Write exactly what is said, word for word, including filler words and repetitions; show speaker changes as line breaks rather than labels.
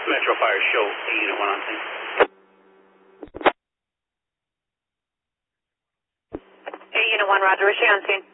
Metro Fire, show A Unit one on scene.
A Unit one, roger. Is she on scene?